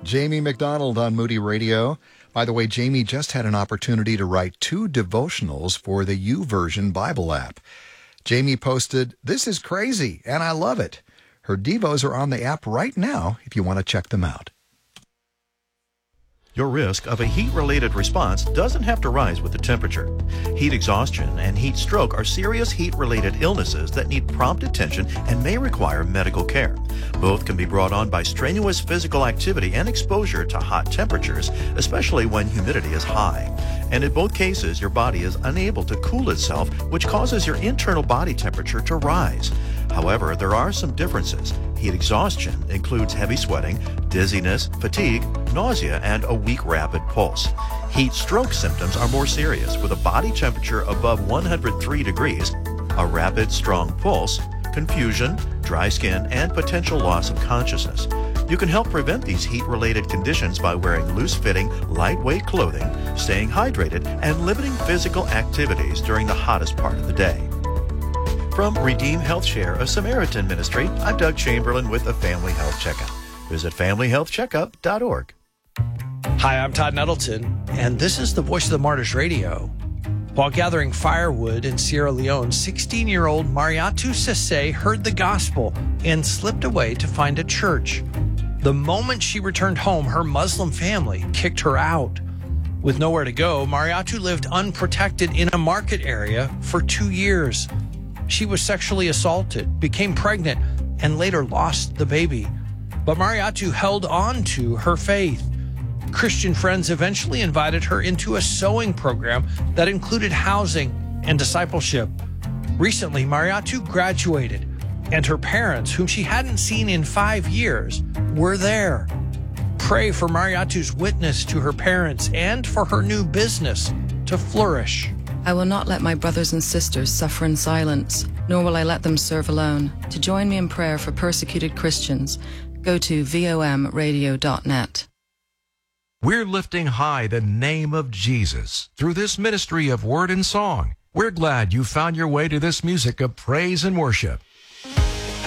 Jamie McDonald on Moody Radio. By the way, Jamie just had an opportunity to write 2 devotionals for the YouVersion Bible app. Jamie posted, "This is crazy, and I love it." Her devos are on the app right now if you want to check them out. Your risk of a heat-related response doesn't have to rise with the temperature. Heat exhaustion and heat stroke are serious heat-related illnesses that need prompt attention and may require medical care. Both can be brought on by strenuous physical activity and exposure to hot temperatures, especially when humidity is high. And in both cases, your body is unable to cool itself, which causes your internal body temperature to rise. However, there are some differences. Heat exhaustion includes heavy sweating, dizziness, fatigue, nausea, and a weak rapid pulse. Heat stroke symptoms are more serious, with a body temperature above 103 degrees, a rapid, strong pulse, confusion, dry skin, and potential loss of consciousness. You can help prevent these heat-related conditions by wearing loose-fitting, lightweight clothing, staying hydrated, and limiting physical activities during the hottest part of the day. From Redeem Health Share, a Samaritan ministry, I'm Doug Chamberlain with the Family Health Checkup. Visit familyhealthcheckup.org. Hi, I'm Todd Nettleton, and this is the Voice of the Martyrs Radio. While gathering firewood in Sierra Leone, 16-year-old Mariatu Sese heard the gospel and slipped away to find a church. The moment she returned home, her Muslim family kicked her out. With nowhere to go, Mariatu lived unprotected in a market area for 2 years. She was sexually assaulted, became pregnant, and later lost the baby. But Mariatu held on to her faith. Christian friends eventually invited her into a sewing program that included housing and discipleship. Recently, Mariatu graduated, and her parents, whom she hadn't seen in 5 years, were there. Pray for Mariatu's witness to her parents and for her new business to flourish. I will not let my brothers and sisters suffer in silence, nor will I let them serve alone. To join me in prayer for persecuted Christians, go to vomradio.net. We're lifting high the name of Jesus through this ministry of word and song. We're glad you found your way to this music of praise and worship.